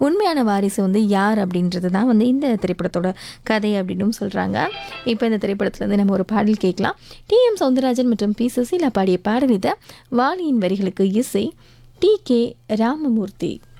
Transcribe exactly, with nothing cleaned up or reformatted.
உண்மையான வாரிசு வந்து யார் அப்படின்றது தான் வந்து இந்த திரைப்படத்தோட கதை அப்படின்னு சொல்கிறாங்க. இப்போ இந்த திரைப்படத்துலேருந்து நம்ம ஒரு பாடல் கேட்கலாம். டி எம் சௌந்தரராஜன் மற்றும் பி சுசீலா பாடிய பாடல் இதை வாலியின் வரிகளுக்கு இசை டி கே ராமமூர்த்தி.